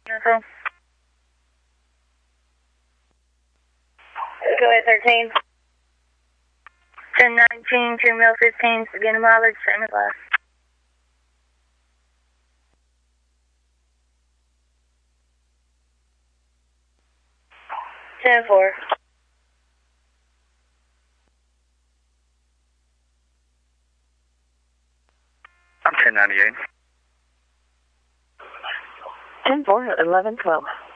Info. Go ahead, 13. 1019, 2 mil 15, beginning mileage, same as last. Ten four. I'm 1098. 10-4, 11-12.